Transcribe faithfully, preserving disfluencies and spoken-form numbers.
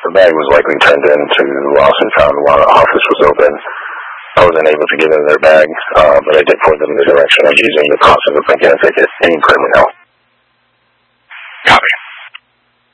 the bag was likely turned in to lost and found while the office was open. I wasn't able to get in their bag, uh, but I did point them in the direction of using the cost of the Lincoln ticket and permit now. Copy.